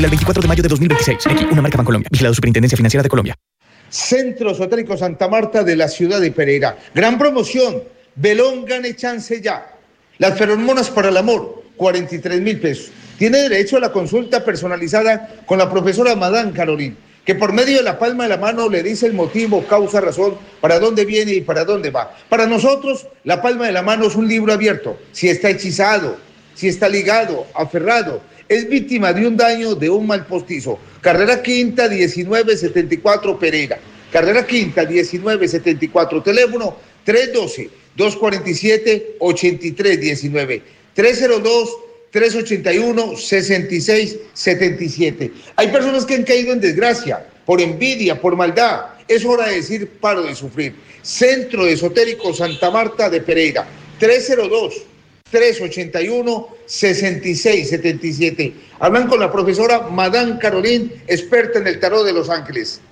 Válido al 24 de mayo de 2026. X, una marca Bancolombia. Vigilado Superintendencia Financiera de Colombia. Centro Esotérico Santa Marta de la ciudad de Pereira. Gran promoción. Belón gane chance ya. Las feromonas para el amor, 43.000 pesos. Tiene derecho a la consulta personalizada con la profesora Madame Carolín, que por medio de la palma de la mano le dice el motivo, causa, razón, para dónde viene y para dónde va. Para nosotros, la palma de la mano es un libro abierto. Si está hechizado, si está ligado, aferrado, es víctima de un daño, de un mal postizo. Carrera Quinta, 1974, Pereira. Carrera Quinta, 1974, teléfono 312-247-8319. 302-381-6677. Hay personas que han caído en desgracia, por envidia, por maldad. Es hora de decir paro de sufrir. Centro Esotérico Santa Marta de Pereira. 302-381-6677. Hablan con la profesora Madame Carolín, experta en el tarot de Los Ángeles.